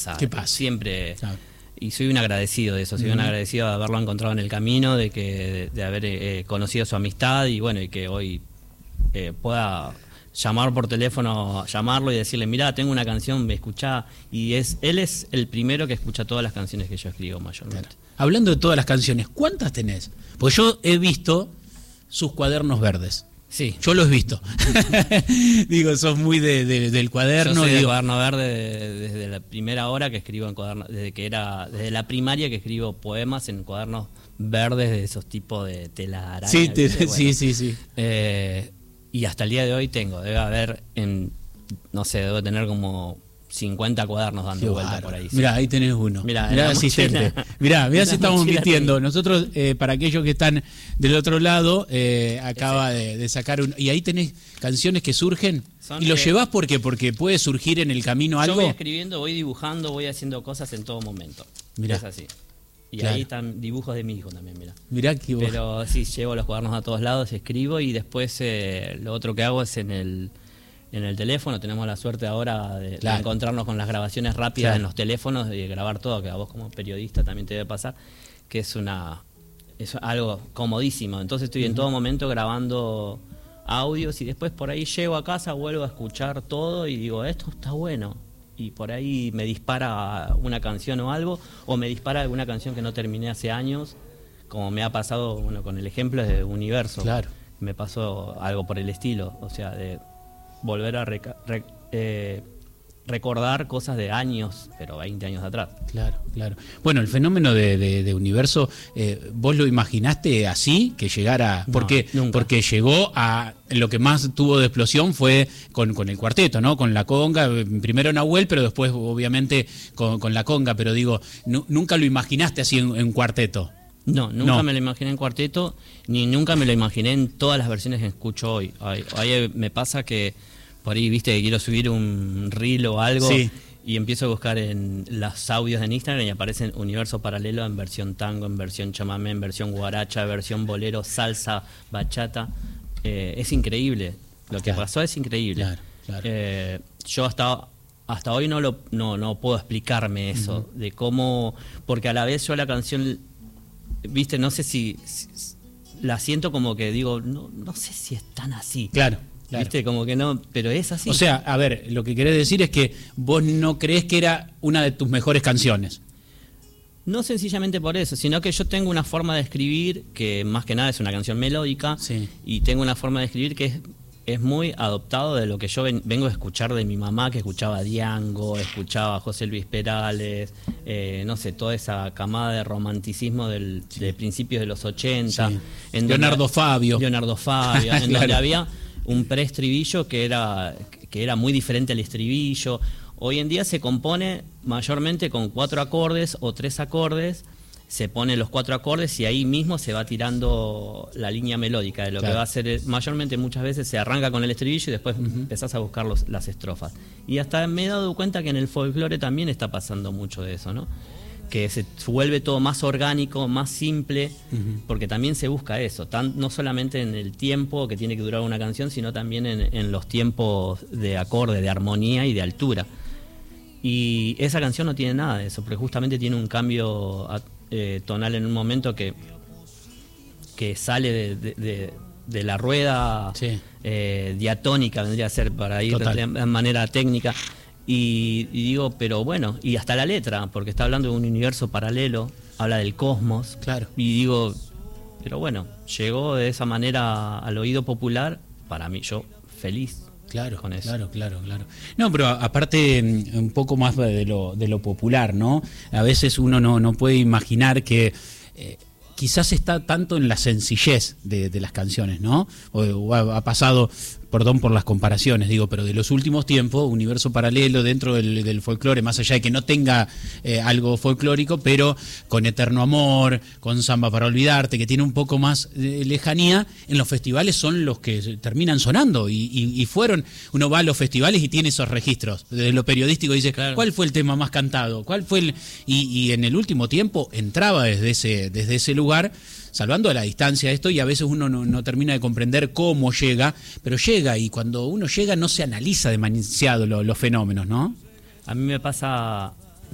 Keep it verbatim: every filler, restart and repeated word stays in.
pasa. ¿Qué pasa? Siempre... Claro. Y soy un agradecido de eso, soy uh-huh. un agradecido de haberlo encontrado en el camino, de que de, de haber eh, conocido su amistad y bueno, y que hoy eh, pueda llamar por teléfono, llamarlo y decirle, mirá, tengo una canción, me escuchá. Y es él es el primero que escucha todas las canciones que yo escribo mayormente. Claro. Hablando de todas las canciones, ¿cuántas tenés? Porque yo he visto sus cuadernos verdes. Sí. Yo lo he visto. Digo, sos muy de, de, del cuaderno. Yo soy digo... del cuaderno verde desde, desde la primera hora que escribo en cuaderno, desde que era, desde la primaria que escribo poemas en cuadernos verdes de esos tipos de telaraña. Sí, te, bueno, sí, sí, sí. Eh, y hasta el día de hoy tengo, debe haber, en, no sé, debo tener como cincuenta cuadernos dando Qué vuelta bárbaro. por ahí. Mirá, ahí tenés uno. Mirá, mirá asistente. Mirá, mirá si estamos mintiendo. Nosotros, eh, para aquellos que están del otro lado, eh, acaba de, de sacar un... Y ahí tenés canciones que surgen. Son ¿Y lo que... llevás por qué? Porque puede surgir en el camino algo. Yo voy escribiendo, voy dibujando, voy haciendo cosas en todo momento. Mirá. Es así. Y claro. ahí están dibujos de mi hijo también, mirá. Mirá que vos... Pero sí, llevo los cuadernos a todos lados, escribo y después eh, lo otro que hago es en el... En el teléfono, tenemos la suerte ahora de, claro. de encontrarnos con las grabaciones rápidas claro. en los teléfonos y de grabar todo, que a vos como periodista también te debe pasar, que es una es algo comodísimo. Entonces estoy uh-huh. en todo momento grabando audios y después por ahí llego a casa, vuelvo a escuchar todo y digo, esto está bueno. Y por ahí me dispara una canción o algo, o me dispara alguna canción que no terminé hace años, como me ha pasado, bueno, con el ejemplo de Universo. Claro. Me pasó algo por el estilo, o sea, de volver a reca- re- eh, recordar cosas de años, pero veinte años atrás. Claro, claro. Bueno, el fenómeno de, de, de Universo, eh, ¿vos lo imaginaste así? Que llegara... No, porque, nunca. porque llegó a... Lo que más tuvo de explosión fue con, con el cuarteto, ¿no? Con la conga, primero Nahuel, pero después obviamente con, con la conga, pero digo, nu- nunca lo imaginaste así en, en cuarteto. No, nunca no. me lo imaginé en cuarteto, ni nunca me lo imaginé en todas las versiones que escucho hoy. Ahí, ahí me pasa que por ahí, viste, que quiero subir un reel o algo sí. y empiezo a buscar en los audios en Instagram y aparecen Universo Paralelo en versión tango, en versión chamamé, en versión guaracha, en versión bolero, salsa, bachata. Eh, es increíble. Lo que claro. pasó es increíble. Claro, claro. Eh, yo hasta... Hasta hoy no lo no, no puedo explicarme eso, uh-huh. de cómo... Porque a la vez yo la canción... Viste, no sé si, si la siento como que digo, no, no sé si es tan así. Claro, claro. Viste, como que no, pero es así. O sea, a ver, lo que querés decir es que vos no creés que era una de tus mejores canciones. No sencillamente por eso, sino que yo tengo una forma de escribir que más que nada es una canción melódica sí. y tengo una forma de escribir que es es muy adoptado de lo que yo ven, vengo a escuchar de mi mamá, que escuchaba a Diango, escuchaba a José Luis Perales, eh, no sé, toda esa camada de romanticismo del, sí. de principios de los ochenta. Sí. En Leonardo donde, Fabio. Leonardo Fabio, en claro. donde había un preestribillo que era, que era muy diferente al estribillo. Hoy en día se compone mayormente con cuatro acordes o tres acordes, se ponen los cuatro acordes y ahí mismo se va tirando la línea melódica de lo claro. que va a ser. Mayormente muchas veces se arranca con el estribillo y después uh-huh. empezás a buscar los, las estrofas. Y hasta me he dado cuenta que en el folclore también está pasando mucho de eso, ¿no? Que se vuelve todo más orgánico, más simple, uh-huh. porque también se busca eso, tan, no solamente en el tiempo que tiene que durar una canción, sino también en, en los tiempos de acorde, de armonía y de altura. Y esa canción no tiene nada de eso, porque justamente tiene un cambio eh, tonal en un momento que, que sale de, de, de, de la rueda sí. eh, diatónica, vendría a ser para ir Total. de manera técnica. Y, y digo, pero bueno, y hasta la letra, porque está hablando de un universo paralelo, habla del cosmos. Claro. Y digo, pero bueno, llegó de esa manera al oído popular, para mí, yo feliz. Claro, con eso. claro, claro, claro. No, pero aparte un poco más de lo, de lo popular, ¿no? A veces uno no, no puede imaginar que eh, quizás está tanto en la sencillez de, de las canciones, ¿no? O, o ha, ha pasado, perdón por las comparaciones, digo, pero de los últimos tiempos, universo paralelo dentro del, del folclore, más allá de que no tenga eh, algo folclórico, pero con Eterno Amor, con Samba para Olvidarte, que tiene un poco más de lejanía, en los festivales son los que terminan sonando y, y, y fueron, uno va a los festivales y tiene esos registros, desde lo periodístico dice, claro. ¿cuál fue el tema más cantado? ¿Cuál fue el...? Y, y en el último tiempo entraba desde ese, desde ese lugar, salvando a la distancia esto, y a veces uno no, no termina de comprender cómo llega, pero llega, y cuando uno llega no se analiza demasiado lo, los fenómenos, ¿no? A mí me pasa